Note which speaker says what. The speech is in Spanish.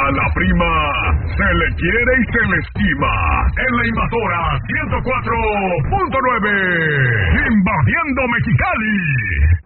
Speaker 1: A la prima se le quiere y se le estima. En la invasora 104.9, invadiendo Mexicali.